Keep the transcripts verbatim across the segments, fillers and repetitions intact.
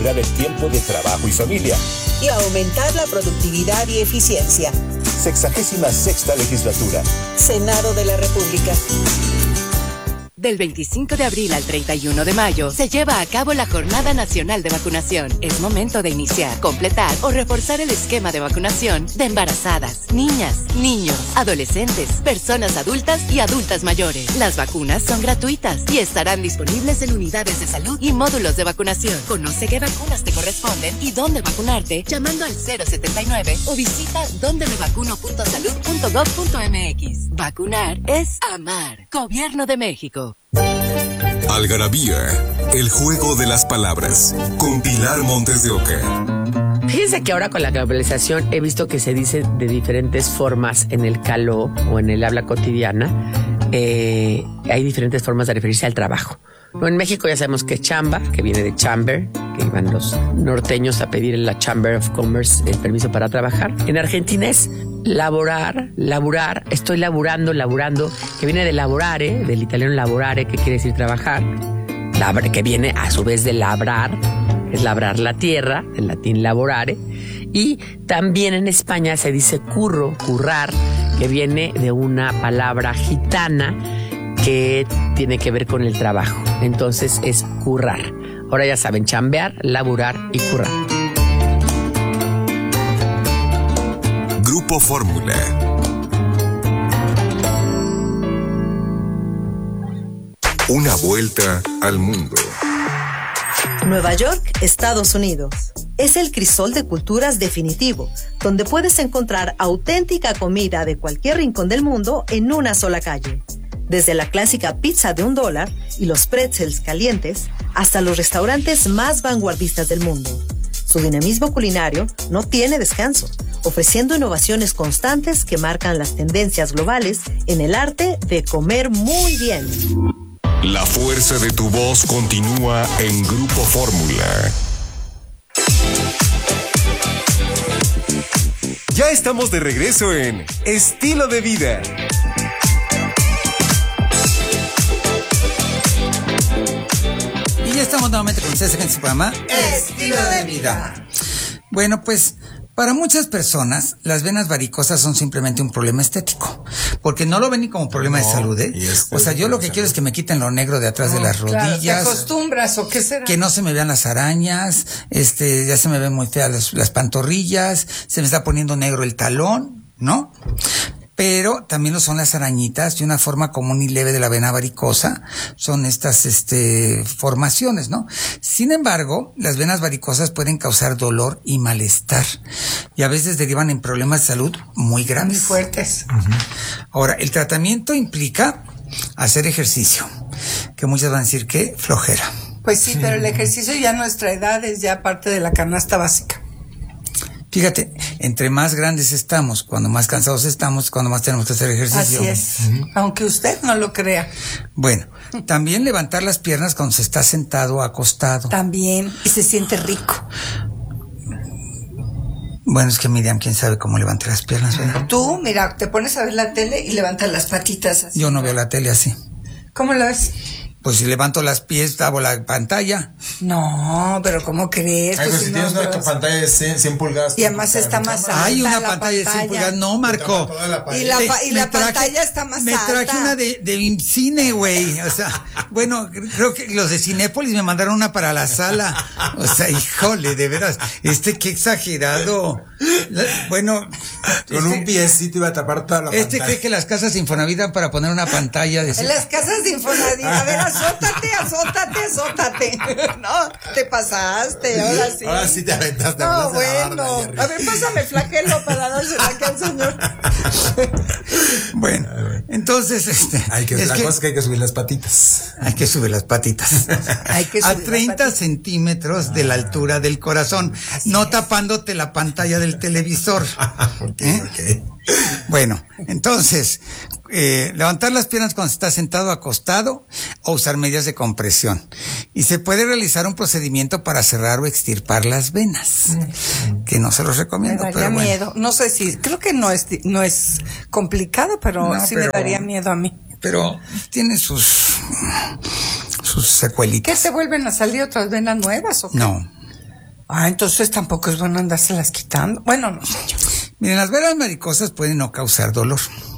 equilibrar el tiempo de trabajo y familia. Y aumentar la productividad y eficiencia. Sexagésima sexta legislatura. Senado de la República. Del veinticinco de abril al treinta y uno de mayo se lleva a cabo la Jornada Nacional de Vacunación. Es momento de iniciar, completar o reforzar el esquema de vacunación de embarazadas, niñas, niños, adolescentes, personas adultas y adultas mayores. Las vacunas son gratuitas y estarán disponibles en unidades de salud y módulos de vacunación. Conoce qué vacunas te corresponden y dónde vacunarte llamando al cero setenta y nueve o visita donde me vacuno punto salud punto gov punto mx. Vacunar es amar. Gobierno de México. Algarabía, el juego de las palabras, con Pilar Montes de Oca. Fíjense que ahora con la globalización he visto que se dice de diferentes formas en el caló o en el habla cotidiana. Eh, hay diferentes formas de referirse al trabajo. No, en México ya sabemos que es chamba, que viene de chamber, que iban los norteños a pedir en la Chamber of Commerce el permiso para trabajar. En Argentina es laborar, laburar, estoy laburando, laburando, que viene de laborare, del italiano lavorare, que quiere decir trabajar, labra, que viene a su vez de labrar, es labrar la tierra, en latín laborare, y también en España se dice curro, currar, que viene de una palabra gitana que tiene que ver con el trabajo. Entonces es currar. Ahora ya saben, chambear, laburar y currar. Grupo Fórmula. Una vuelta al mundo. Nueva York, Estados Unidos. Es el crisol de culturas definitivo, donde puedes encontrar auténtica comida de cualquier rincón del mundo en una sola calle. Desde la clásica pizza de un dólar y los pretzels calientes hasta los restaurantes más vanguardistas del mundo. Su dinamismo culinario no tiene descanso, ofreciendo innovaciones constantes que marcan las tendencias globales en el arte de comer muy bien. La fuerza de tu voz continúa en Grupo Fórmula. Ya estamos de regreso en Estilo de Vida. Y ya estamos nuevamente con ustedes en su programa Estilo de Vida. Bueno, pues para muchas personas las venas varicosas son simplemente un problema estético, porque no lo ven ni como problema no, de salud, ¿eh? Este o sea, yo lo que quiero es que me quiten lo negro de atrás no, de las rodillas. Claro, ¿te acostumbras o qué será? Que no se me vean las arañas, este, ya se me ven muy feas las, las pantorrillas, se me está poniendo negro el talón, ¿no? Pero también lo son las arañitas, de una forma común y leve de la vena varicosa, son estas, este, formaciones, ¿no? Sin embargo, las venas varicosas pueden causar dolor y malestar, y a veces derivan en problemas de salud muy graves. Muy fuertes. Uh-huh. Ahora, el tratamiento implica hacer ejercicio, que muchas van a decir que flojera. Pues sí, pero el ejercicio ya a nuestra edad es ya parte de la canasta básica. Fíjate, entre más grandes estamos, cuando más cansados estamos, cuando más tenemos que hacer ejercicio. Así es, uh-huh. Aunque usted no lo crea. Bueno, también levantar las piernas cuando se está sentado o acostado. También, y se siente rico. Bueno, es que Miriam, quién sabe cómo levante las piernas, ¿verdad? Tú, mira, te pones a ver la tele y levantas las patitas así. Yo no veo la tele así. ¿Cómo lo ves? Pues si levanto las pies, hago la pantalla. No, pero ¿cómo crees? Ay, pues, pues si no, tienes una pero... pantalla de cien pulgadas. Y además está más alta. Hay una la pantalla de cien pulgadas. No, Marco. La y la, pa y la traje, pantalla está más me alta. Me traje una de, de cine, güey. O sea, bueno, creo que los de Cinépolis me mandaron una para la sala. O sea, híjole, de veras. Este, qué exagerado. La, bueno. Con este, un piecito iba a tapar toda la este pantalla. Este cree que las casas Infonavit dan para poner una pantalla de En las casas de Infonavit. A ver, azótate, azótate, azótate. No, te pasaste, ahora sí. Ahora sí te aventaste. No, bueno. A ver, pásame flagelo para dársela aquí al señor. Bueno, entonces, este. Hay que, es la que, cosa es que hay que subir las patitas. Hay que subir las patitas. Hay que subir a treinta centímetros ah. de la altura del corazón. Así no es. Tapándote la pantalla del televisor. Okay, ¿eh? Okay. Bueno, entonces, eh, levantar las piernas cuando se está sentado o acostado o usar medias de compresión. Y se puede realizar un procedimiento para cerrar o extirpar las venas, mm. que no se los recomiendo. Me daría pero bueno. miedo. No sé si, creo que no es, no es complicado, pero no, sí pero, me daría miedo a mí. Pero tiene sus, sus secuelitas. ¿Qué, se vuelven a salir otras venas nuevas o qué? No. Ah, entonces tampoco es bueno andárselas quitando. Bueno, no sé yo. Miren, las venas varicosas pueden no causar dolor.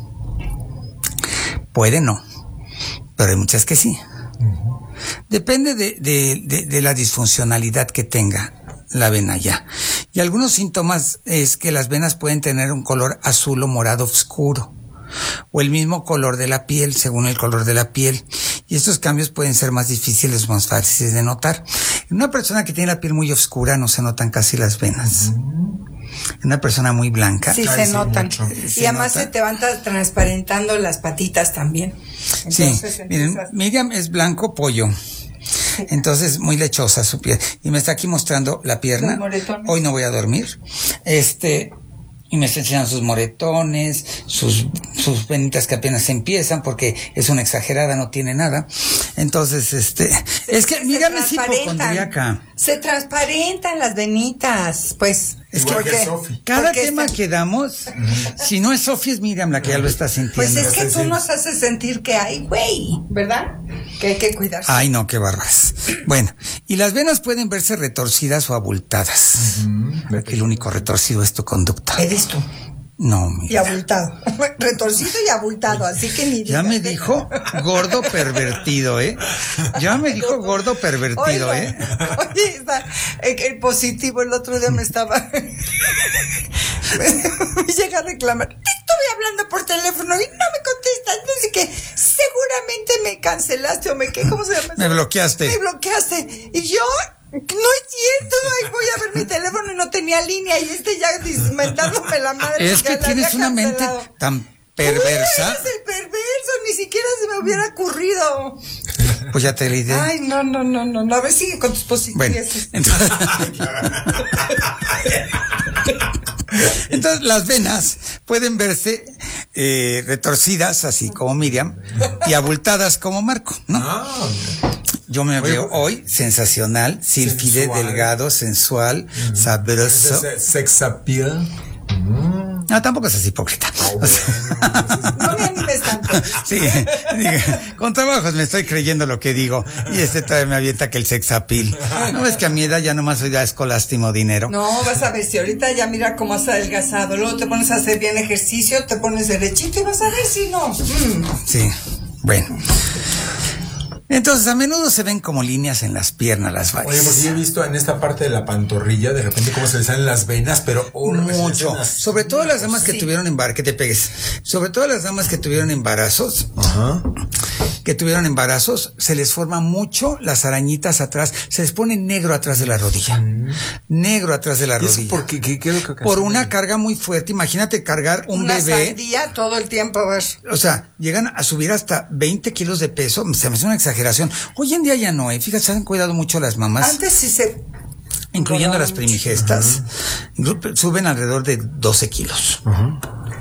Puede no, pero hay muchas que sí. Uh-huh. Depende de, de, de, de la disfuncionalidad que tenga la vena ya. Y algunos síntomas es que las venas pueden tener un color azul o morado oscuro, o el mismo color de la piel, según el color de la piel. Y estos cambios pueden ser más difíciles, más fáciles de notar. En una persona que tiene la piel muy oscura no se notan casi las venas. Uh-huh. Una persona muy blanca. Sí, Ay, se notan. ¿Se y además nota? Se te van transparentando las patitas también. Entonces, sí, miren, empiezas... Miriam es blanco pollo. Sí. Entonces, muy lechosa su piel. Y me está aquí mostrando la pierna. Hoy no voy a dormir. Este... Y me está enseñando sus moretones, sus, sus venitas que apenas empiezan, porque es una exagerada, no tiene nada. Entonces, este, se, es que, mírame, es hipocondríaca. Se transparentan las venitas, pues. Es que porque, cada tema está... que damos, uh-huh. si no es Sofía, es Miriam la que ya lo está sintiendo. Pues es que tú nos haces sentir que hay, güey, ¿verdad? Que hay que cuidarse. Ay, no, qué barras. Bueno, y las venas pueden verse retorcidas o abultadas. Uh-huh. El único retorcido es tu conducta. ¿Eres tú? No, mira. Y abultado. Retorcido y abultado, así que ni... Ya me dijo gordo pervertido, ¿eh? Ya me dijo gordo pervertido, Oiga, ¿eh? Oye, está, el, el positivo el otro día me estaba... me llega a reclamar. Te estuve hablando por teléfono y no me contestas. Así que seguramente me cancelaste o me... ¿qué? ¿Cómo se llama? Me bloqueaste. Me bloqueaste. Y yo... No es cierto, ay, voy a ver mi teléfono y no tenía línea y este ya dismentándome la madre. Es que tienes una mente tan perversa. Uy, eres el perverso, ni siquiera se me hubiera ocurrido. Pues ya te la idea. Ay, no, no, no, no, no, a ver, sigue con tus positivas. Bueno, entonces... Entonces las venas pueden verse eh, retorcidas, así como Miriam, y abultadas como Marco, ¿no? Ah, yo me Oye, veo hoy sensacional, sílfide, delgado, sensual, uh-huh. sabroso. Sex appeal. Mm. No, tampoco seas hipócrita. Oh, o sea, no me animes tanto. Sí, diga, con trabajos me estoy creyendo lo que digo. Y este todavía me avienta que el sex appeal. ¿No ves que a mi edad ya nomás soy ya escolástimo dinero? No, vas a ver, si ahorita ya mira cómo has adelgazado. Luego te pones a hacer bien ejercicio, te pones derechito y vas a ver si no. Mm. Sí, bueno. Entonces, a menudo se ven como líneas en las piernas, las varices. Oye, porque yo he visto en esta parte de la pantorrilla, de repente cómo se le salen las venas, pero... Oh, mucho. Las... Sobre todo las damas que sí. tuvieron embarazos, que te pegues. Sobre todo las damas que tuvieron embarazos, Ajá. que tuvieron embarazos, se les forma mucho las arañitas atrás, se les pone negro atrás de la rodilla. Mm. Negro atrás de la rodilla. ¿Eso por qué? ¿Qué, qué es lo que Por una carga muy fuerte. Imagínate cargar un una bebé. Sandía todo el tiempo, a ver. O sea, llegan a subir hasta veinte kilos de peso. Se me hace una exageración. Hoy en día ya no, ¿eh? Fíjate, se han cuidado mucho las mamás. Antes sí se... Incluyendo las primigestas. Uh-huh. Suben alrededor de doce kilos. Uh-huh.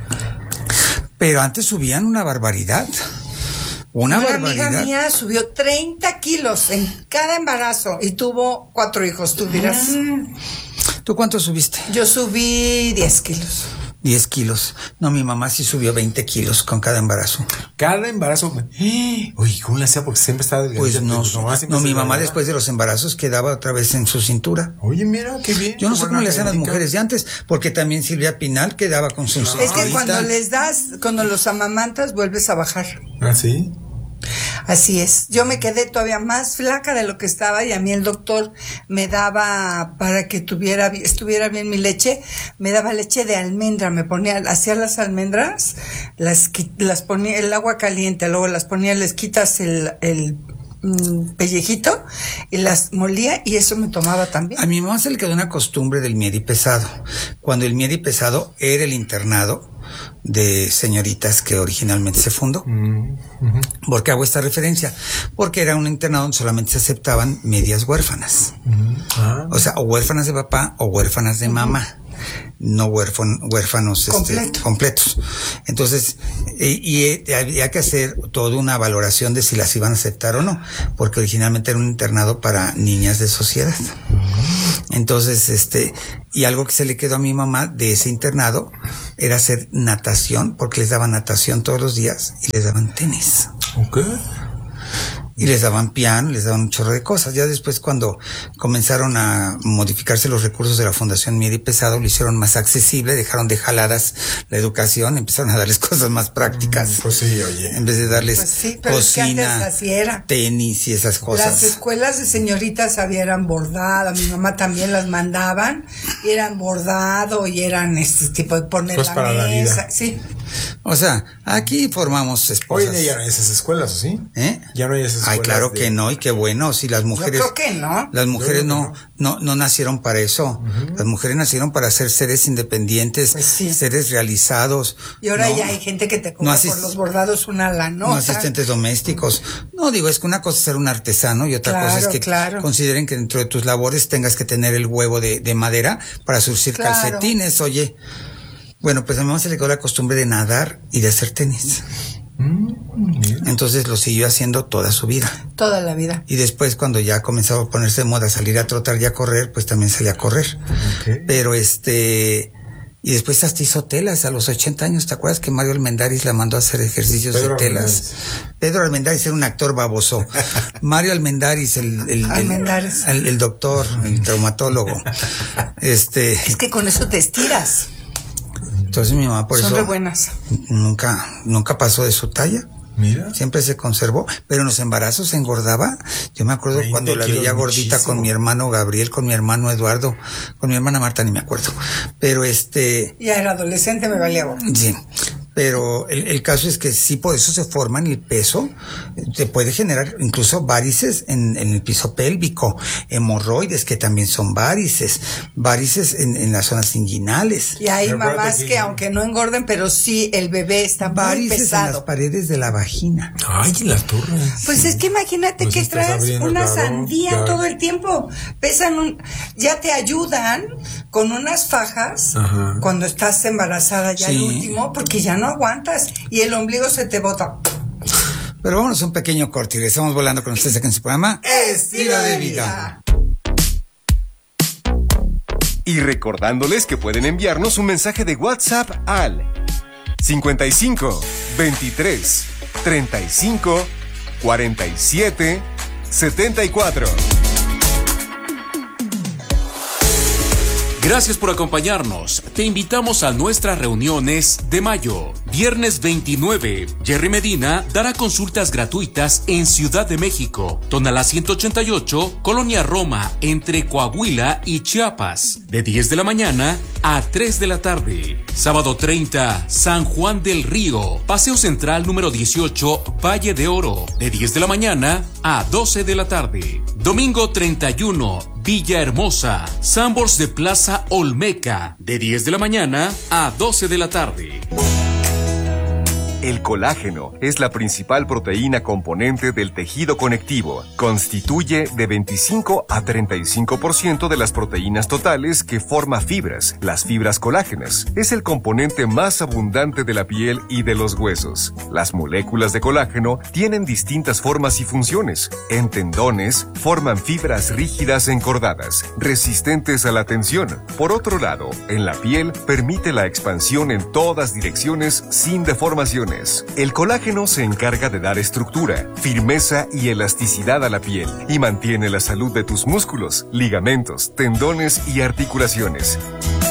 Pero antes subían una barbaridad. Una, una barbaridad. Una amiga mía subió treinta kilos en cada embarazo y tuvo cuatro hijos, tú dirás. Uh-huh. ¿Tú cuánto subiste? Yo subí diez kilos. diez kilos. No, mi mamá sí subió veinte kilos con cada embarazo. ¿Cada embarazo? Uy, ¿cómo le hacía? Porque siempre estaba delgadita. Pues no, no mi mamá después de los embarazos quedaba otra vez en su cintura. Oye, mira, qué bien. Yo no sé cómo le hacían las mujeres de antes, porque también Silvia Pinal quedaba con su cintura. Es que cuando les das, cuando los amamantas, vuelves a bajar. ¿Ah, sí? Así es. Yo me quedé todavía más flaca de lo que estaba y a mí el doctor me daba, para que tuviera, estuviera bien mi leche, me daba leche de almendra, me ponía, hacía las almendras, las, las ponía el agua caliente, luego las ponía, les quitas el, el mm, pellejito y las molía y eso me tomaba también. A mi mamá se le quedó una costumbre del mieri pesado. Cuando el mieri pesado era el internado de señoritas que originalmente se fundó. Mm, uh-huh. ¿Por qué hago esta referencia? Porque era un internado donde solamente se aceptaban medias huérfanas. Uh-huh. Ah. O sea, o huérfanas de papá o huérfanas de uh-huh. mamá. No huérfan, huérfanos Completo. este, completos. Entonces, y, y había que hacer toda una valoración de si las iban a aceptar o no, porque originalmente era un internado para niñas de sociedad. Entonces, este, y algo que se le quedó a mi mamá de ese internado era hacer natación, porque les daban natación todos los días y les daban tenis. Ok. y les daban piano, les daban un chorro de cosas. Ya después, cuando comenzaron a modificarse los recursos de la Fundación Mier y Pesado, lo hicieron más accesible, dejaron de jaladas la educación, empezaron a darles cosas más prácticas. Mm, pues sí, oye. En vez de darles Pues sí, pero cocina, es que antes así era. tenis y esas cosas. Las escuelas de señoritas había eran bordadas, mi mamá también las mandaban, y eran bordado y eran este tipo de poner Pues la para la mesa, vida. sí. O sea, aquí formamos Hoy esposas. en día ya no hay esas escuelas, ¿o sí? ¿Eh? Ya no hay esas escuelas. Ay, claro de- que no, y qué bueno, si las mujeres... Yo creo que no. Las mujeres Yo creo no, que no, no nacieron para eso. Uh-huh. Las mujeres nacieron para ser seres independientes, Pues sí. seres realizados. Y ahora no, ya hay gente que te cobra no asist- por los bordados una lanota. no asistentes domésticos. No, digo, es que una cosa es ser un artesano y otra Claro, cosa es que claro. consideren que dentro de tus labores tengas que tener el huevo de, de madera para surcir Claro. calcetines, oye. Bueno, pues a mi mamá se le quedó la costumbre de nadar y de hacer tenis. Mm, Entonces lo siguió haciendo toda su vida. Toda la vida. Y después, cuando ya comenzaba a ponerse de moda salir a trotar y a correr, pues también salía a correr. Okay. Pero este... Y después hasta hizo telas a los ochenta años. ¿Te acuerdas que Mario Almendaris la mandó a hacer ejercicios Pedro de telas? Almendaris. Pedro Almendaris era un actor baboso. Mario Almendaris, el, el, el, Almendaris. el, el doctor, el traumatólogo. Este... Es que con eso te estiras. Entonces mi mamá por Son eso re buenas. nunca, nunca pasó de su talla. Mira. Siempre se conservó, pero en los embarazos se engordaba. Yo me acuerdo veinte cuando la kilos veía gordita muchísimo. con mi hermano Gabriel, con mi hermano Eduardo, con mi hermana Marta, ni me acuerdo. Pero este, Ya era adolescente, me valía gorro. sí. Pero el, el caso es que sí, por eso se forman el peso, te puede generar incluso varices en, en el piso pélvico, hemorroides que también son varices, varices en, en las zonas inguinales. Y hay Recuerda mamás que- que aunque no engorden, pero sí el bebé está muy Varices en las pesado. paredes de la vagina. Ay, en las torres. Pues es que imagínate Pues que estás traes abriendo, una claro, sandía claro. todo el tiempo. Pesan un, ya te ayudan con unas fajas Ajá. cuando estás embarazada ya Sí. el último, porque ya no aguantas y el ombligo se te bota. Pero vámonos a un pequeño corte y regresamos volando con ustedes aquí en su programa Estilo de vida. Y recordándoles que pueden enviarnos un mensaje de WhatsApp al cincuenta y cinco, veintitrés, treinta y cinco, cuarenta y siete, setenta y cuatro. Gracias por acompañarnos. Te invitamos a nuestras reuniones de mayo. Viernes veintinueve, Jerry Medina dará consultas gratuitas en Ciudad de México, Tonalá ciento ochenta y ocho, Colonia Roma, entre Coahuila y Chiapas, de diez de la mañana a tres de la tarde. Sábado treinta, San Juan del Río, Paseo Central número dieciocho, Valle de Oro, de diez de la mañana a doce de la tarde. Domingo treinta y uno, Villahermosa, Sambors de Plaza Olmeca, de diez de la mañana a doce de la tarde. El colágeno es la principal proteína componente del tejido conectivo. Constituye de veinticinco a treinta y cinco por ciento de las proteínas totales que forma fibras, las fibras colágenas. Es el componente más abundante de la piel y de los huesos. Las moléculas de colágeno tienen distintas formas y funciones. En tendones, forman fibras rígidas encordadas, resistentes a la tensión. Por otro lado, en la piel, permite la expansión en todas direcciones sin deformaciones. El colágeno se encarga de dar estructura, firmeza y elasticidad a la piel y mantiene la salud de tus músculos, ligamentos, tendones y articulaciones.